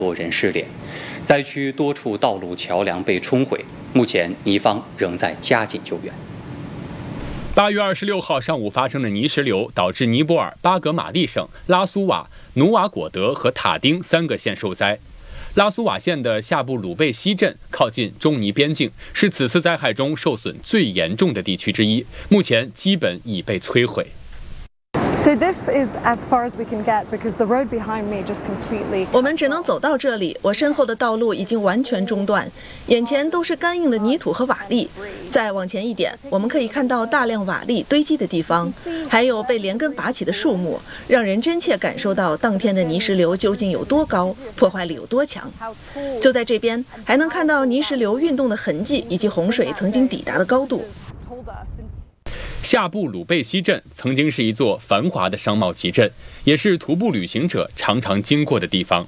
多人失联，灾区多处道路桥梁被冲毁，目前尼方仍在加紧救援。 8月26号上午发生的泥石流导致尼泊尔巴格马利省拉苏瓦、努瓦果德和塔丁3个县受灾。拉苏瓦县的夏布鲁贝西镇靠近中尼边境，是此次灾害中受损最严重的地区之一，目前基本已被摧毁。 So this is as far as we can get because the road behind me just completely. 我们只能走到这里，我身后的道路已经完全中断，眼前都是干硬的泥土和瓦砾。再往前一点，我们可以看到大量瓦砾堆积的地方，还有被连根拔起的树木，让人真切感受到当天的泥石流究竟有多高，破坏力有多强。就在这边，还能看到泥石流运动的痕迹以及洪水曾经抵达的高度。 夏布鲁贝西镇曾经是一座繁华的商贸集镇，也是徒步旅行者常常经过的地方。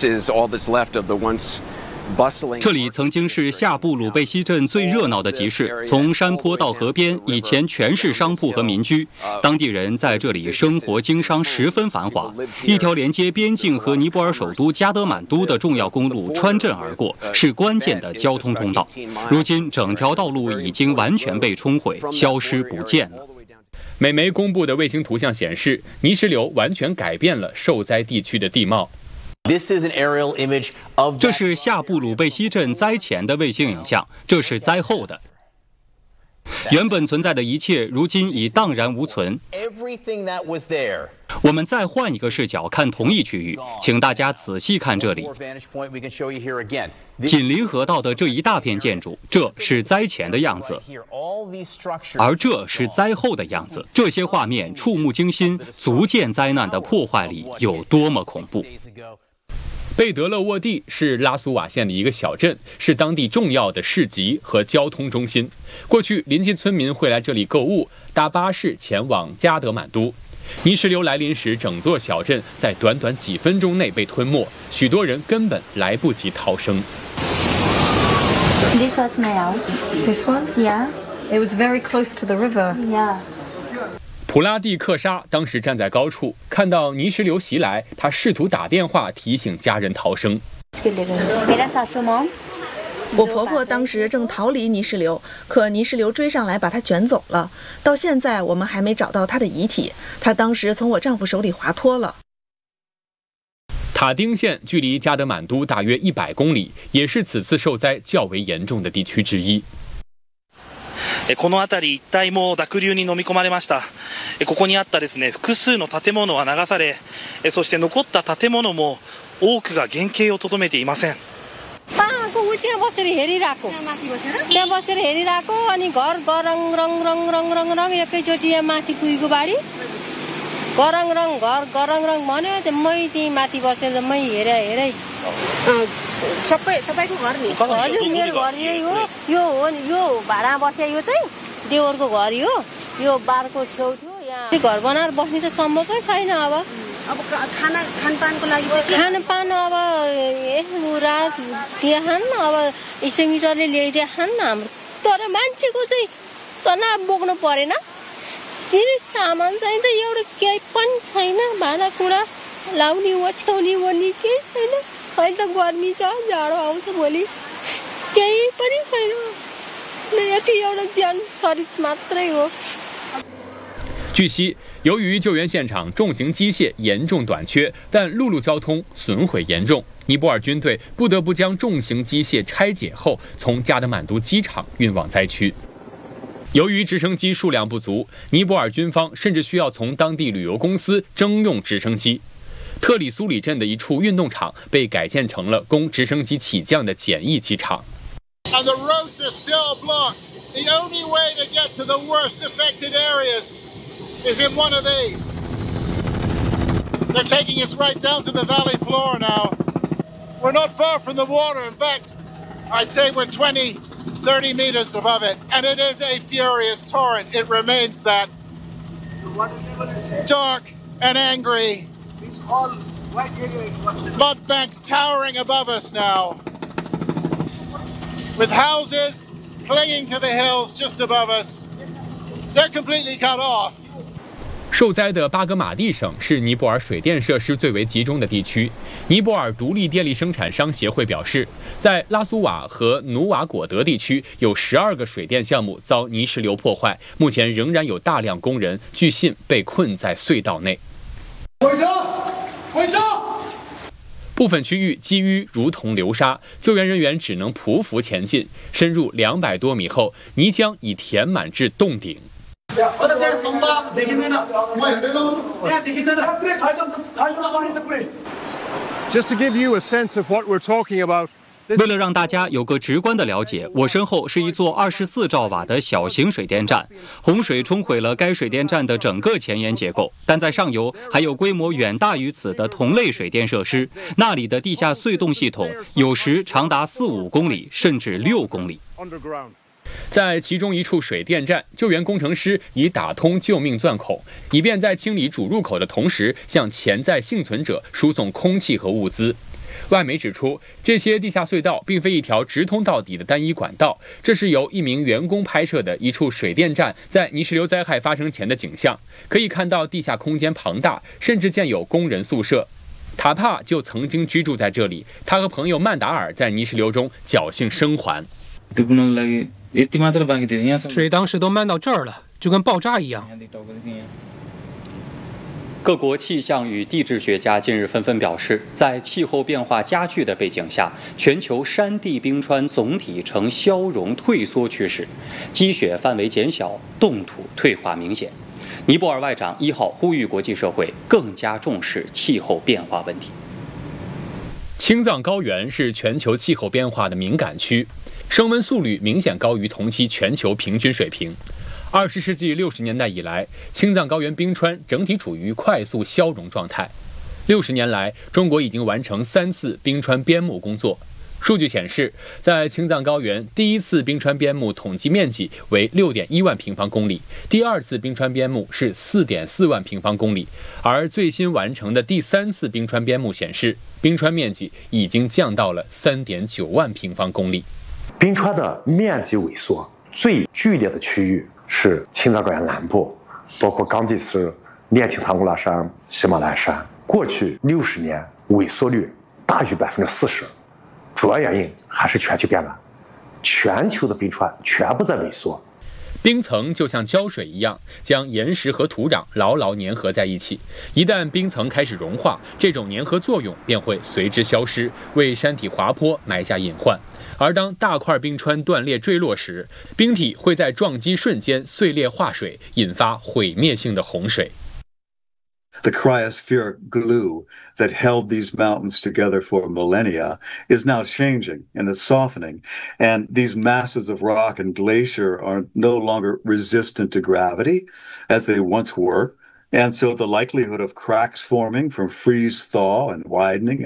这里曾经是夏布鲁贝西镇最热闹的集市，从山坡到河边，以前全是商铺和民居。当地人在这里生活经商十分繁华。一条连接边境和尼泊尔首都加德满都的重要公路穿镇而过，是关键的交通通道。如今，整条道路已经完全被冲毁，消失不见了。 美媒公布的卫星图像显示，泥石流完全改变了受灾地区的地貌。 这是夏布鲁贝西镇灾前的卫星影像，这是灾后的。原本存在的一切，如今已荡然无存。我们再换一个视角看同一区域，请大家仔细看这里。紧邻河道的这一大片建筑，这是灾前的样子，而这是灾后的样子。这些画面触目惊心，足见灾难的破坏力有多么恐怖。 贝德勒沃蒂是拉苏瓦县的一个小镇，是当地重要的市集和交通中心。过去，邻近村民会来这里购物，搭巴士前往加德满都。泥石流来临时，整座小镇在短短几分钟内被吞没，许多人根本来不及逃生。 This was my house. This one? Yeah. It was very close to the river. Yeah. 普拉蒂克莎当时站在高处，看到泥石流袭来，他试图打电话提醒家人逃生。 我婆婆当时正逃离泥石流，可泥石流追上来把她卷走了。到现在我们还没找到她的遗体，她当时从我丈夫手里滑脱了。 塔丁县距离加德满都大约100公里，也是此次受灾较为严重的地区之一。 この辺り一帯も濁流に飲み込まれました。ここにあったですね、複数の建物は流され、そして残った建物も多くが原形をとどめていません。 त्यहाँ बसेर हेरिरहेको त्यहाँ बसेर हेरिरहेको अनि घर गरङ रङ रङ रङ रङ रङ एकैचोटि यहाँ माथि पुगेको बाढी गरङ रङ घर गरङ रङ भन्यो त्यो मै त्यहीँ माथि बसेर मै हेरै सबै तपाईको घर नि? हजुर मेरो घर यही हो, यो हो नि, यो भाडा बसे यो चाहिँ देवरको घर हो, यो बारको छेउ थियो। यहाँ घर बनाएर बस्ने त सम्भवै छैन। अब खानपानको लागि खानपान अब रात दिएछन्, अब इस्टिमिटरले ल्याइदिएछन् हाम्रो, तर मान्छेको चाहिँ तनाव बोक्नु परेन। जिनिस सामान चाहिँ त एउटा केही पनि छैन, भाँडाकुँडा लाउने ओछ्याउने ओर्ने केही छैन। अहिले त गर्मी छ, जाडो आउँछ भोलि, केही पनि छैन। यति एउटा ज्यान शरीर मात्रै हो। 据悉，由于救援现场重型机械严重短缺，但陆路交通损毁严重，尼泊尔军队不得不将重型机械拆解后，从加德满都机场运往灾区。由于直升机数量不足，尼泊尔军方甚至需要从当地旅游公司征用直升机。特里苏里镇的一处运动场被改建成了供直升机起降的简易机场。 And the roads are still blocked. The only way to get to the worst affected areas is in one of these. They're taking us right down to the valley floor now. We're not far from the water. In fact, I'd say we're 20, 30 meters above it. And it is a furious torrent. It remains that. Dark and angry. Mud banks towering above us now. With houses clinging to the hills just above us. They're completely cut off. 受灾的巴格马蒂省是尼泊尔水电设施最为集中的地区。尼泊尔独立电力生产商协会表示，在拉苏瓦和努瓦果德地区有12个水电项目遭泥石流破坏，目前仍然有大量工人据信被困在隧道内。部分区域积淤如同流沙，救援人员只能匍匐前进，深入200多米后，泥浆已填满至洞顶。 Just to give you a sense of what we're talking about. 为了让大家有个直观的了解，我身后是一座24兆瓦的小型水电站。洪水冲毁了该水电站的整个前沿结构，但在上游还有规模远大于此的同类水电设施，那里的地下隧洞系统有时长达4-5公里，甚至6公里。 在其中一处水电站，救援工程师已打通救命钻孔，以便在清理主入口的同时，向潜在幸存者输送空气和物资。外媒指出，这些地下隧道并非一条直通到底的单一管道，这是由一名员工拍摄的一处水电站在泥石流灾害发生前的景象。可以看到地下空间庞大，甚至建有工人宿舍。塔帕就曾经居住在这里，他和朋友曼达尔在泥石流中侥幸生还。 水当时都漫到这儿了，就跟爆炸一样。 各国气象与地质学家近日纷纷表示，在气候变化加剧的背景下，全球山地冰川总体呈消融退缩趋势，积雪范围减小，冻土退化明显。尼泊尔外长1号呼吁国际社会更加重视气候变化问题。 青藏高原是全球气候变化的敏感区，升温速率明显高于同期全球平均水平。20世纪60年代以来，青藏高原冰川整体处于快速消融状态。60年来，中国已经完成3次冰川边牧工作。数据显示，在青藏高原，第一次冰川边牧统计面积为6.1万平方公里，第二次冰川边牧是4.4万平方公里，而最新完成的第3次冰川边牧显示，冰川面积已经降到了3.9万平方公里。 冰川的面积萎缩最剧烈的区域是青藏高原南部，包括冈底斯、列青唐古拉山、喜马拉雅山。过去60年萎缩率大于40%，主要原因还是全球变暖，全球的冰川全部在萎缩。 冰层就像胶水一样，将岩石和土壤牢牢粘合在一起。一旦冰层开始融化，这种粘合作用便会随之消失，为山体滑坡埋下隐患。而当大块冰川断裂坠落时，冰体会在撞击瞬间碎裂化水，引发毁灭性的洪水。 The cryospheric glue that held these mountains together for millennia is now changing and it's softening. And these masses of rock and glacier are no longer resistant to gravity as they once were. And so the likelihood of cracks forming from freeze thaw and widening,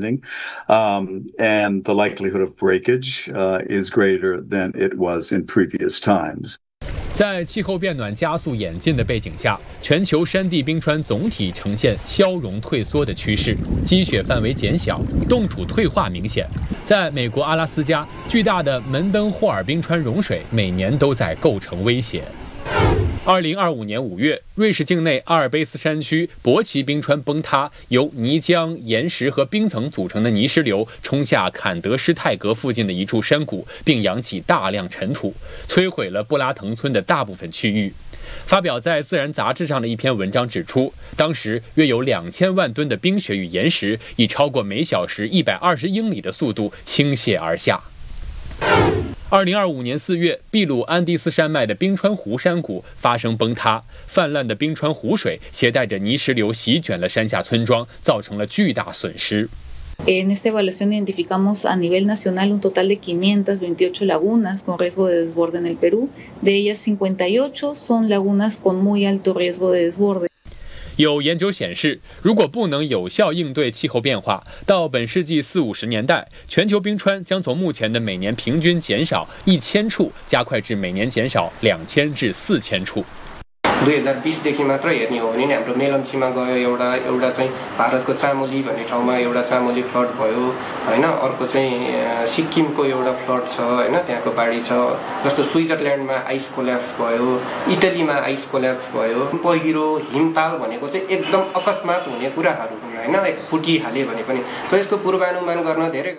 and the likelihood of breakage is greater than it was in previous times. 在气候变暖加速演进的背景下，全球山地冰川总体呈现消融退缩的趋势，积雪范围减小，冻土退化明显。在美国阿拉斯加，巨大的门登霍尔冰川融水每年都在构成威胁。2025年5月，瑞士境内阿尔卑斯山区博奇冰川崩塌，由泥浆、岩石和冰层组成的泥石流冲下坎德施泰格附近的一处山谷，并扬起大量尘土，摧毁了布拉腾村的大部分区域。发表在《自然》杂志上的一篇文章指出，当时约有2000万吨的冰雪与岩石以超过每小时120英里的速度倾泻而下。2025年4月，秘鲁安第斯山脉的冰川湖山谷发生崩塌，泛滥的冰川湖水携带着泥石流席卷了山下村庄，造成了巨大损失。 En esta evaluación identificamos a nivel nacional un total de 528 lagunas con riesgo de desborde en el Perú. De ellas, 58 son lagunas con muy alto riesgo de desborde. 有研究显示，如果不能有效应对气候变化，到本世纪40-50年代，全球冰川将从目前的每年平均减少1000处，加快至每年减少2000至4000处。 2020 देखि मात्र हेर्ने हो भने हाम्रो मेलम्चीमा गयो एउटा चाहिँ भारतको चामोली भन्ने ठाउँमा एउटा चामोली फ्लड भयो हैन, अर्को चाहिँ सिक्किमको एउटा फ्लड छ हैन, त्यहाँको बाढी छ। जस्तो स्विजरल्यान्डमा आइस कोल्याप्स भयो, इटलीमा आइस कोल्याप्स भयो। पहिरो हिमताल भनेको चाहिँ एकदम अकस्मात हुने कुराहरू हुन् हैन, फुटिहाल्यो भने पनि। सो यसको पूर्वानुमान गर्न धेरै